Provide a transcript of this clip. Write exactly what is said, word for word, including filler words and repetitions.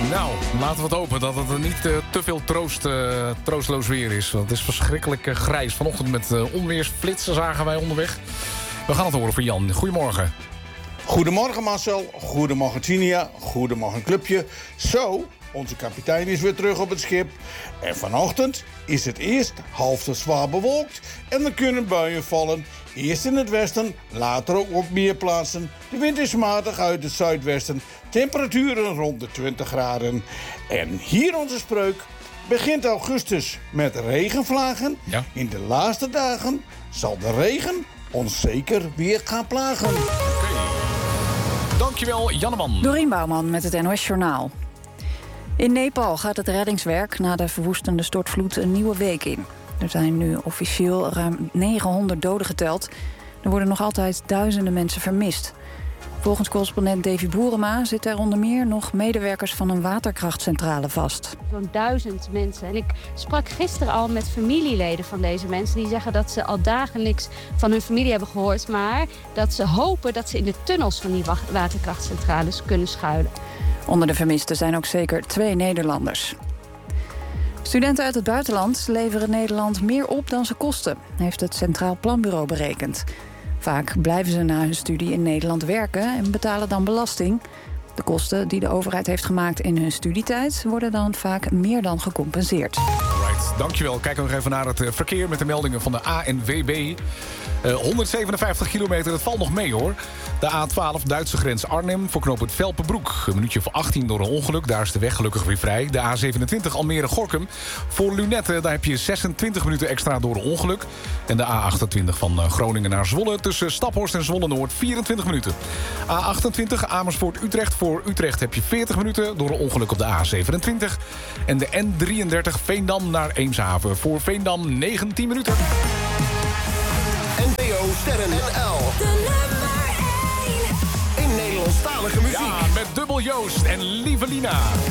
Nou, laten we het hopen dat het er niet uh, te veel troost, uh, troostloos weer is. Want het is verschrikkelijk uh, grijs. Vanochtend met uh, onweersflitsen zagen wij onderweg. We gaan het horen van Jan. Goedemorgen. Goedemorgen Marcel, goedemorgen Tinia, goedemorgen clubje. Zo, onze kapitein is weer terug op het schip. En vanochtend is het eerst half te zwaar bewolkt en er kunnen buien vallen. Eerst in het westen, later ook op meer plaatsen. De wind is matig uit het zuidwesten. Temperaturen rond de twintig graden. En hier onze spreuk. Begint augustus met regenvlagen. Ja. In de laatste dagen zal de regen ons zeker weer gaan plagen. Okay. Dankjewel, Janneman. Dorien Bouwman met het N O S Journaal. In Nepal gaat het reddingswerk na de verwoestende stortvloed een nieuwe week in. Er zijn nu officieel ruim negenhonderd doden geteld. Er worden nog altijd duizenden mensen vermist. Volgens correspondent Davy Boerema zitten er onder meer nog medewerkers van een waterkrachtcentrale vast. Zo'n duizend mensen. En ik sprak gisteren al met familieleden van deze mensen. Die zeggen dat ze al dagen niks van hun familie hebben gehoord. Maar dat ze hopen dat ze in de tunnels van die waterkrachtcentrales kunnen schuilen. Onder de vermisten zijn ook zeker twee Nederlanders. Studenten uit het buitenland leveren Nederland meer op dan ze kosten, heeft het Centraal Planbureau berekend. Vaak blijven ze na hun studie in Nederland werken en betalen dan belasting. De kosten die de overheid heeft gemaakt in hun studietijd worden dan vaak meer dan gecompenseerd. Alright, dankjewel. Kijken we nog even naar het verkeer met de meldingen van de A N W B. Uh, honderdzevenenvijftig kilometer, het valt nog mee hoor. De A twaalf, Duitse grens Arnhem, voor knooppunt Velpenbroek. Een minuutje voor achttien door een ongeluk, daar is de weg gelukkig weer vrij. De A zevenentwintig, Almere-Gorkum. Voor Lunette, daar heb je zesentwintig minuten extra door een ongeluk. En de A achtentwintig van Groningen naar Zwolle, tussen Staphorst en Zwolle-Noord, vierentwintig minuten. A achtentwintig, Amersfoort-Utrecht. Voor Utrecht heb je veertig minuten door een ongeluk op de A zevenentwintig. En de N drieëndertig, Veendam naar Eemshaven. Voor Veendam negentien minuten. N P O Sterren N L. De nummer één. In Nederlandstalige muziek. Ja, met Dubbel Joost en Lieve Lina.